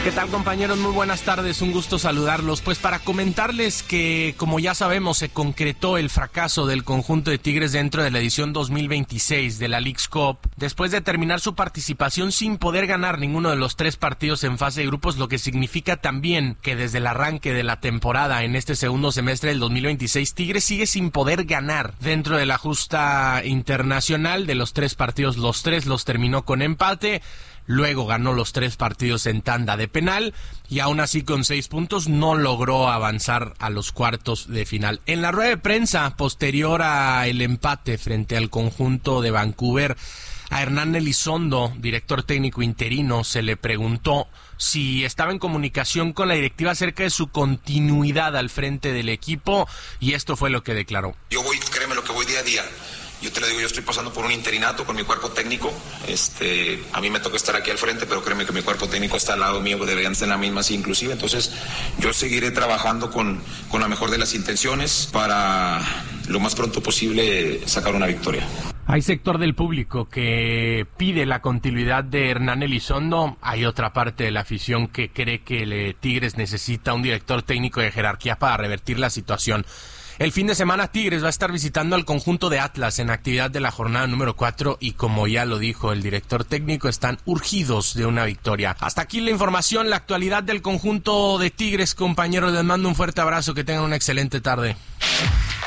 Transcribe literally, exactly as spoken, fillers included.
¿Qué tal, compañeros? Muy buenas tardes, un gusto saludarlos. Pues para comentarles que, como ya sabemos, se concretó el fracaso del conjunto de Tigres dentro de la edición dos mil veintiséis de la Leagues Cup, después de terminar su participación sin poder ganar ninguno de los tres partidos en fase de grupos, lo que significa también que desde el arranque de la temporada en este segundo semestre del dos mil veintiséis, Tigres sigue sin poder ganar dentro de la justa internacional. De los tres partidos, los tres los terminó con empate. Luego ganó los tres partidos en tanda de penal y aún así con seis puntos no logró avanzar a los cuartos de final. En la rueda de prensa posterior al empate frente al conjunto de Vancouver, a Hernán Elizondo, director técnico interino, se le preguntó si estaba en comunicación con la directiva acerca de su continuidad al frente del equipo, y esto fue lo que declaró. Yo voy, créeme lo que voy día a día. Yo te lo digo, yo estoy pasando por un interinato con mi cuerpo técnico. Este, a mí me toca estar aquí al frente, pero créeme que mi cuerpo técnico está al lado mío, deberían estar en la misma así inclusive. Entonces, yo seguiré trabajando con, con la mejor de las intenciones para lo más pronto posible sacar una victoria. Hay sector del público que pide la continuidad de Hernán Elizondo. Hay otra parte de la afición que cree que el Tigres necesita un director técnico de jerarquía para revertir la situación. El fin de semana Tigres va a estar visitando al conjunto de Atlas en actividad de la jornada número cuatro y, como ya lo dijo el director técnico, están urgidos de una victoria. Hasta aquí la información, la actualidad del conjunto de Tigres, compañeros. Les mando un fuerte abrazo, que tengan una excelente tarde.